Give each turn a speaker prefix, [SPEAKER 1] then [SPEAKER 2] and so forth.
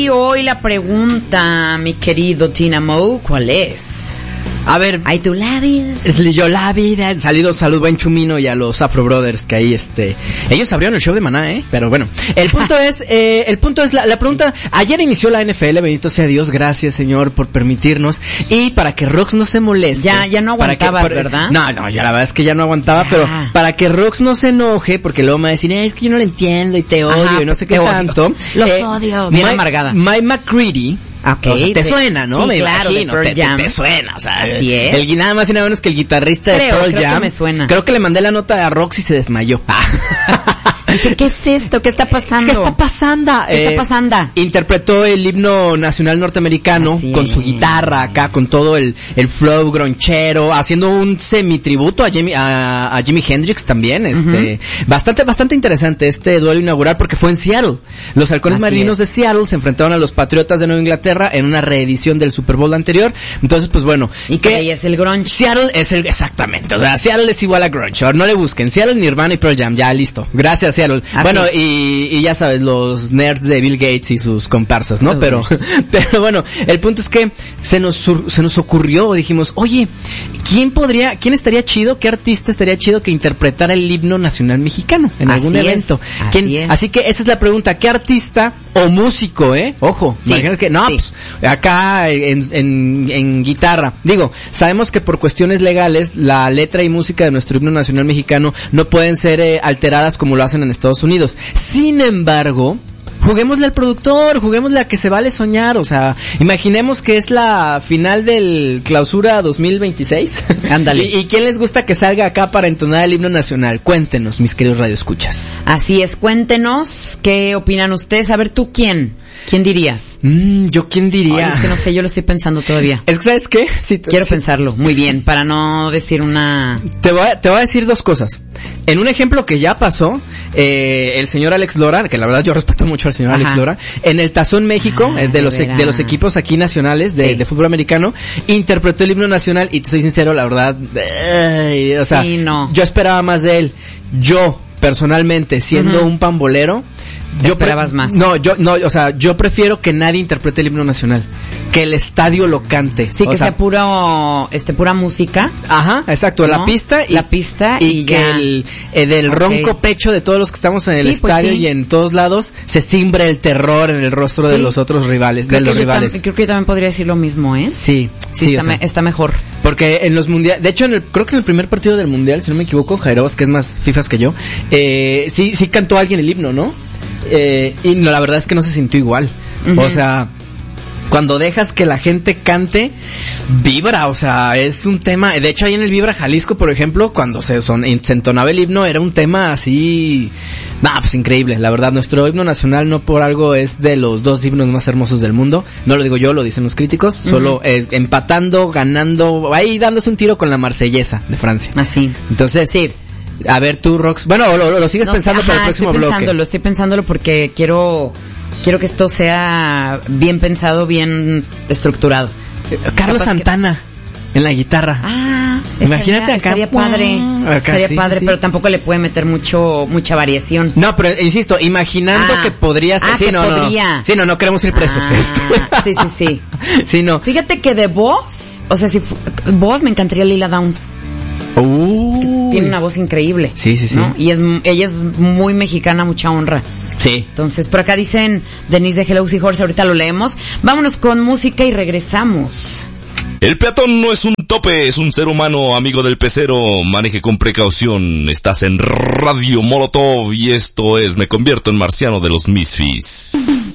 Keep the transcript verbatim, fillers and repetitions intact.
[SPEAKER 1] Y hoy la pregunta, mi querido Tinamo, ¿cuál es?
[SPEAKER 2] A ver,
[SPEAKER 1] ¿Ay, tú la vida?
[SPEAKER 2] Yo la vida. Salido, salud, buen Chumino y a los Afro Brothers que ahí, este, ellos abrieron el show de Maná, eh, pero bueno, el punto es, eh, el punto es la, la pregunta, ayer inició la N F L, bendito sea Dios, gracias Señor por permitirnos, y para que Rox no se moleste.
[SPEAKER 1] Ya, ya no aguantabas,
[SPEAKER 2] que,
[SPEAKER 1] ¿verdad?
[SPEAKER 2] No, no, ya la verdad es que ya no aguantaba,
[SPEAKER 1] ya.
[SPEAKER 2] Pero para que Rox no se enoje, porque luego me va a decir, eh, es que yo no lo entiendo y te odio. Ajá, y no sé qué tanto.
[SPEAKER 1] Los eh, odio, bien
[SPEAKER 2] Mike,
[SPEAKER 1] amargada.
[SPEAKER 2] Mike McCready.
[SPEAKER 1] Okay,
[SPEAKER 2] o sea, te
[SPEAKER 1] de,
[SPEAKER 2] suena, ¿no?
[SPEAKER 1] Sí,
[SPEAKER 2] me
[SPEAKER 1] claro,
[SPEAKER 2] imagino,
[SPEAKER 1] de
[SPEAKER 2] te, te, te suena, o sea,
[SPEAKER 1] así es.
[SPEAKER 2] El, nada más y nada menos que el guitarrista
[SPEAKER 1] creo,
[SPEAKER 2] de Pearl
[SPEAKER 1] creo
[SPEAKER 2] Jam.
[SPEAKER 1] Que me suena.
[SPEAKER 2] Creo que le mandé la nota a Rox y se desmayó.
[SPEAKER 1] Dije, ¿qué es esto? ¿Qué está pasando?
[SPEAKER 2] ¿Qué está pasando?
[SPEAKER 1] ¿Qué
[SPEAKER 2] eh,
[SPEAKER 1] está pasando?
[SPEAKER 2] Interpretó el himno nacional norteamericano así con es. su guitarra acá, con todo el, el flow gronchero, haciendo un semi-tributo a Jimi, a, a Jimi Hendrix también, este, uh-huh. bastante, bastante interesante este duelo inaugural porque fue en Seattle. Los halcones así marinos es. de Seattle se enfrentaron a los Patriotas de Nueva Inglaterra en una reedición del Super Bowl anterior. Entonces, pues bueno.
[SPEAKER 1] ¿Y qué ahí es el grunge?
[SPEAKER 2] Seattle es el, exactamente, o sea, Seattle es igual a grunge. Ahora no le busquen. Seattle, Nirvana y Pearl Jam, ya listo. Gracias, Seattle. Así. Bueno, y, y ya sabes, los nerds de Bill Gates y sus comparsas, ¿no? Los pero, pero bueno, el punto es que se nos, sur, se nos ocurrió, dijimos, oye, ¿quién podría, quién estaría chido, qué artista estaría chido que interpretara el himno nacional mexicano en
[SPEAKER 1] así
[SPEAKER 2] algún
[SPEAKER 1] es,
[SPEAKER 2] evento?
[SPEAKER 1] Así,
[SPEAKER 2] ¿Quién?
[SPEAKER 1] es.
[SPEAKER 2] Así que esa es la pregunta, ¿qué artista o músico, eh? Ojo,
[SPEAKER 1] sí,
[SPEAKER 2] imagínate que, no, sí. pues, acá en, en, en guitarra. Digo, sabemos que por cuestiones legales, la letra y música de nuestro himno nacional mexicano no pueden ser eh, alteradas como lo hacen en Estados Unidos. Sin embargo, juguémosle al productor, juguémosle a que se vale soñar, o sea, imaginemos que es la final del Clausura dos mil veintiséis.
[SPEAKER 1] Ándale.
[SPEAKER 2] ¿Y, ¿Y quién les gusta que salga acá para entonar el himno nacional? Cuéntenos, mis queridos radioescuchas.
[SPEAKER 1] Así es, cuéntenos, ¿qué opinan ustedes? A ver, ¿tú quién? ¿Quién dirías?
[SPEAKER 2] Mm, ¿Yo quién diría?
[SPEAKER 1] Ay, es que no sé, yo lo estoy pensando todavía.
[SPEAKER 2] Es que, ¿sabes qué? Si te,
[SPEAKER 1] Quiero
[SPEAKER 2] si...
[SPEAKER 1] pensarlo, muy bien, para no decir una...
[SPEAKER 2] Te voy a, te voy a decir dos cosas. En un ejemplo que ya pasó, eh, el señor Alex Lora, que la verdad yo respeto mucho al señor Ajá. Alex Lora, en el Tazón México, ah, de los de, de los equipos aquí nacionales de, sí. de fútbol americano, interpretó el himno nacional y te soy sincero, la verdad, eh, o sea,
[SPEAKER 1] sí, no.
[SPEAKER 2] yo esperaba más de él. Yo, personalmente, siendo uh-huh. un pambolero, yo
[SPEAKER 1] esperabas pre- más.
[SPEAKER 2] No, yo no, o sea, yo prefiero que nadie interprete el himno nacional, que el estadio lo cante.
[SPEAKER 1] Sí,
[SPEAKER 2] o
[SPEAKER 1] que
[SPEAKER 2] sea,
[SPEAKER 1] sea puro, este, pura música.
[SPEAKER 2] Ajá, exacto, ¿no? la pista y
[SPEAKER 1] la pista y,
[SPEAKER 2] y que
[SPEAKER 1] ya.
[SPEAKER 2] el eh, del okay. ronco pecho de todos los que estamos en el
[SPEAKER 1] sí,
[SPEAKER 2] estadio
[SPEAKER 1] pues sí.
[SPEAKER 2] y en todos lados se simbre el terror en el rostro sí. de los otros rivales,
[SPEAKER 1] creo
[SPEAKER 2] de los rivales.
[SPEAKER 1] Tam- creo que yo también podría decir lo mismo, ¿eh?
[SPEAKER 2] Sí,
[SPEAKER 1] sí,
[SPEAKER 2] sí
[SPEAKER 1] está,
[SPEAKER 2] o sea,
[SPEAKER 1] me, está mejor.
[SPEAKER 2] Porque en los mundiales, de hecho en el, creo que en el primer partido del mundial, si no me equivoco, Jairos, que es más fifas que yo, eh, sí, sí cantó alguien el himno, ¿no? Eh, y no, la verdad es que no se sintió igual. Uh-huh. O sea, cuando dejas que la gente cante, vibra, o sea, es un tema, de hecho ahí en el Vibra Jalisco, por ejemplo, cuando se, son, se entonaba el himno, era un tema así, nah, pues increíble, la verdad, nuestro himno nacional no por algo es de los dos himnos más hermosos del mundo, no lo digo yo, lo dicen los críticos, uh-huh. solo eh, empatando, ganando, ahí dándose un tiro con la Marsellesa de Francia.
[SPEAKER 1] Así.
[SPEAKER 2] Entonces, sí. A ver, tú, Rox. Bueno, lo, lo, lo sigues no, pensando ajá, para el próximo
[SPEAKER 1] estoy
[SPEAKER 2] bloque.
[SPEAKER 1] Pensándolo, estoy pensándolo porque quiero, quiero que esto sea bien pensado, bien estructurado.
[SPEAKER 2] Carlos Capaz Santana que... en la guitarra.
[SPEAKER 1] Ah,
[SPEAKER 2] imagínate
[SPEAKER 1] estaría,
[SPEAKER 2] acá.
[SPEAKER 1] Estaría padre. Acá, estaría
[SPEAKER 2] sí,
[SPEAKER 1] padre,
[SPEAKER 2] sí, sí.
[SPEAKER 1] pero tampoco le puede meter mucho, mucha variación.
[SPEAKER 2] No, pero insisto, imaginando
[SPEAKER 1] ah,
[SPEAKER 2] que podría ser.
[SPEAKER 1] Ah,
[SPEAKER 2] sí,
[SPEAKER 1] que
[SPEAKER 2] no,
[SPEAKER 1] podría.
[SPEAKER 2] No. Sí, no, no queremos ir presos.
[SPEAKER 1] Ah, sí, sí, sí.
[SPEAKER 2] Sí, no.
[SPEAKER 1] Fíjate que de voz, o sea, si fu- voz me encantaría Lila Downs.
[SPEAKER 2] Uh,
[SPEAKER 1] tiene una voz increíble.
[SPEAKER 2] Sí, sí, sí.
[SPEAKER 1] ¿no? Y es, ella es muy mexicana, mucha honra.
[SPEAKER 2] Sí.
[SPEAKER 1] Entonces, por acá dicen Denise de Hello Seahorse, ahorita lo leemos. Vámonos con música y regresamos.
[SPEAKER 3] El peatón no es un tope, es un ser humano, amigo del pecero. Maneje con precaución. Estás en Radio Molotov y esto es Me Convierto en Marciano de los Misfits.